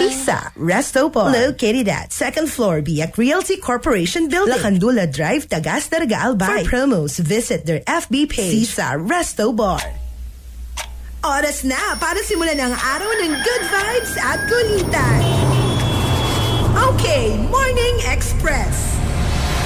Sisa Resto Bar. Located at 2nd floor Biak Realty Corporation Building, Lacandula Drive, Tagas, Darga, Albay. For promos, visit their FB page, Sisa Resto Bar. Oras na para simulan ang araw ng good vibes at kulitan. Okay, Morning Express.